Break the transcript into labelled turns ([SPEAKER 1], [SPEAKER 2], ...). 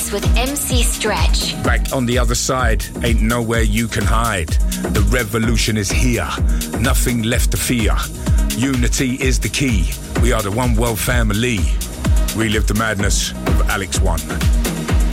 [SPEAKER 1] Mix with MC Stretch.
[SPEAKER 2] Back on the other side, ain't nowhere you can hide. The revolution is here, nothing left to fear. Unity is the key, we are the one world family. Relive the madness of Alex One.